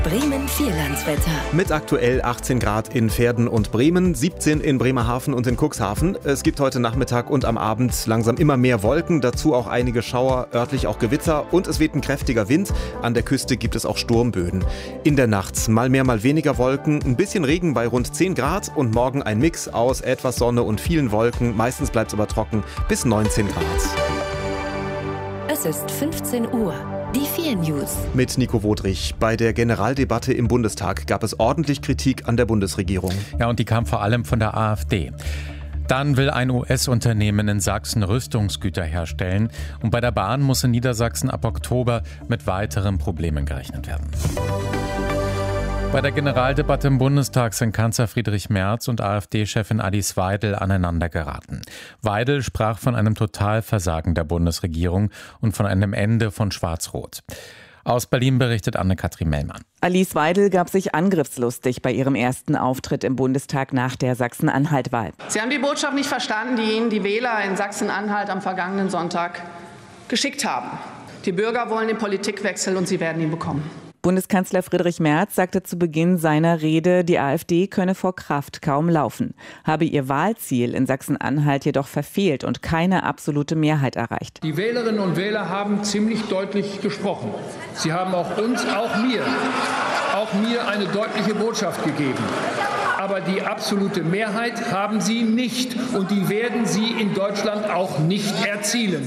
Bremen Vierlandswetter. Mit aktuell 18 Grad in Verden und Bremen, 17 in Bremerhaven und in Cuxhaven. Es gibt heute Nachmittag und am Abend langsam immer mehr Wolken, dazu auch einige Schauer, örtlich auch Gewitter und es weht ein kräftiger Wind. An der Küste gibt es auch Sturmböen. In der Nacht mal mehr, mal weniger Wolken, ein bisschen Regen bei rund 10 Grad und morgen ein Mix aus etwas Sonne und vielen Wolken. Meistens bleibt es aber trocken bis 19 Grad. Es ist 15 Uhr. Die 4 News. Mit Nico Wodrich. Bei der Generaldebatte im Bundestag gab es ordentlich Kritik an der Bundesregierung. Ja, und die kam vor allem von der AfD. Dann will ein US-Unternehmen in Sachsen Rüstungsgüter herstellen. Und bei der Bahn muss in Niedersachsen ab Oktober mit weiteren Problemen gerechnet werden. Bei der Generaldebatte im Bundestag sind Kanzler Friedrich Merz und AfD-Chefin Alice Weidel aneinander geraten. Weidel sprach von einem Totalversagen der Bundesregierung und von einem Ende von Schwarz-Rot. Aus Berlin berichtet Anne-Kathrin Mellmann. Alice Weidel gab sich angriffslustig bei ihrem ersten Auftritt im Bundestag nach der Sachsen-Anhalt-Wahl. Sie haben die Botschaft nicht verstanden, die Ihnen die Wähler in Sachsen-Anhalt am vergangenen Sonntag geschickt haben. Die Bürger wollen den Politikwechsel und sie werden ihn bekommen. Bundeskanzler Friedrich Merz sagte zu Beginn seiner Rede, die AfD könne vor Kraft kaum laufen, habe ihr Wahlziel in Sachsen-Anhalt jedoch verfehlt und keine absolute Mehrheit erreicht. Die Wählerinnen und Wähler haben ziemlich deutlich gesprochen. Sie haben auch uns, auch mir eine deutliche Botschaft gegeben. Aber die absolute Mehrheit haben sie nicht und die werden sie in Deutschland auch nicht erzielen.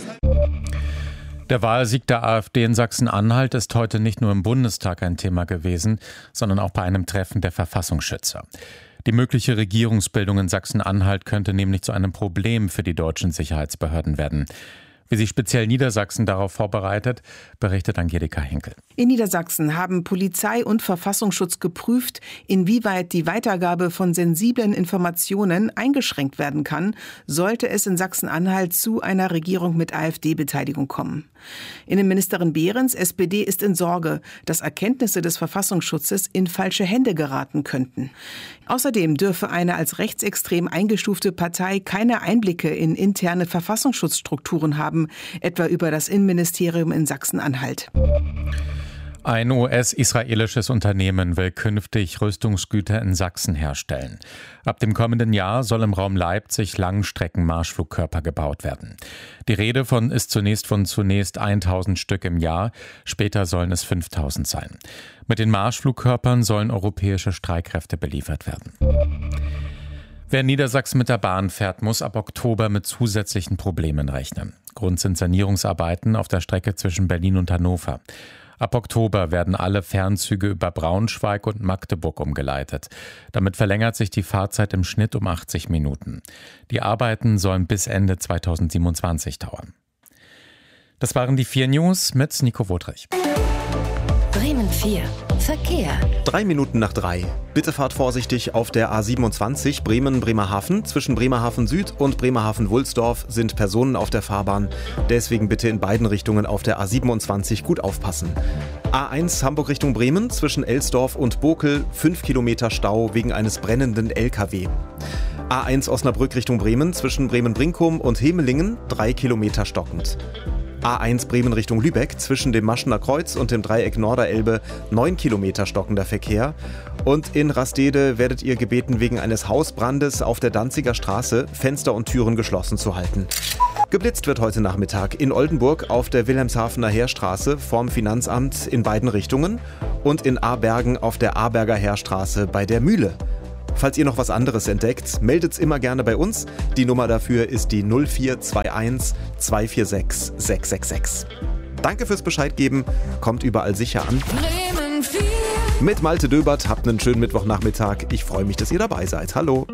Der Wahlsieg der AfD in Sachsen-Anhalt ist heute nicht nur im Bundestag ein Thema gewesen, sondern auch bei einem Treffen der Verfassungsschützer. Die mögliche Regierungsbildung in Sachsen-Anhalt könnte nämlich zu einem Problem für die deutschen Sicherheitsbehörden werden. Wie sich speziell Niedersachsen darauf vorbereitet, berichtet Angelika Henkel. In Niedersachsen haben Polizei und Verfassungsschutz geprüft, inwieweit die Weitergabe von sensiblen Informationen eingeschränkt werden kann, sollte es in Sachsen-Anhalt zu einer Regierung mit AfD-Beteiligung kommen. Innenministerin Behrens, SPD, ist in Sorge, dass Erkenntnisse des Verfassungsschutzes in falsche Hände geraten könnten. Außerdem dürfe eine als rechtsextrem eingestufte Partei keine Einblicke in interne Verfassungsschutzstrukturen haben, etwa über das Innenministerium in Sachsen-Anhalt. Ein US-israelisches Unternehmen will künftig Rüstungsgüter in Sachsen herstellen. Ab dem kommenden Jahr soll im Raum Leipzig Langstrecken-Marschflugkörper gebaut werden. Die Rede ist zunächst von 1000 Stück im Jahr, später sollen es 5000 sein. Mit den Marschflugkörpern sollen europäische Streitkräfte beliefert werden. Wer in Niedersachsen mit der Bahn fährt, muss ab Oktober mit zusätzlichen Problemen rechnen. Grund sind Sanierungsarbeiten auf der Strecke zwischen Berlin und Hannover. Ab Oktober werden alle Fernzüge über Braunschweig und Magdeburg umgeleitet. Damit verlängert sich die Fahrzeit im Schnitt um 80 Minuten. Die Arbeiten sollen bis Ende 2027 dauern. Das waren die 4 News mit Nico Wodrich. Bremen 4. Verkehr. 3 Minuten nach 3. Bitte fahrt vorsichtig auf der A27 Bremen-Bremerhaven. Zwischen Bremerhaven Süd und Bremerhaven-Wulsdorf sind Personen auf der Fahrbahn. Deswegen bitte in beiden Richtungen auf der A27 gut aufpassen. A1 Hamburg Richtung Bremen zwischen Elsdorf und Bokel 5 Kilometer Stau wegen eines brennenden LKW. A1 Osnabrück Richtung Bremen zwischen Bremen-Brinkum und Hemelingen 3 Kilometer stockend. A1 Bremen Richtung Lübeck zwischen dem Maschener Kreuz und dem Dreieck Norderelbe 9 Kilometer stockender Verkehr. Und in Rastede werdet ihr gebeten, wegen eines Hausbrandes auf der Danziger Straße Fenster und Türen geschlossen zu halten. Geblitzt wird heute Nachmittag in Oldenburg auf der Wilhelmshavener Heerstraße vorm Finanzamt in beiden Richtungen und in Abergen auf der Aberger Heerstraße bei der Mühle. Falls ihr noch was anderes entdeckt, meldet's immer gerne bei uns. Die Nummer dafür ist die 0421 246 666. Danke fürs Bescheid geben. Kommt überall sicher an. Bremen 4. Mit Malte Döbert habt einen schönen Mittwochnachmittag. Ich freue mich, dass ihr dabei seid. Hallo.